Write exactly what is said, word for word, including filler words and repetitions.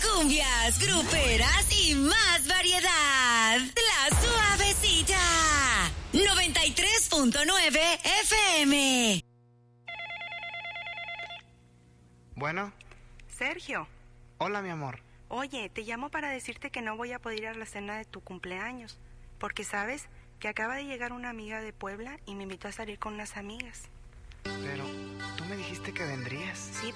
cumbias, gruperas y más variedad. La Suavecita. noventa y tres punto nueve F M. Bueno. Sergio. Hola, mi amor. Oye, te llamo para decirte que no voy a poder ir a la cena de tu cumpleaños. Porque, ¿sabes? Que acaba de llegar una amiga de Puebla y me invitó a salir con unas amigas. Pero, tú me dijiste que vendrías. Sí,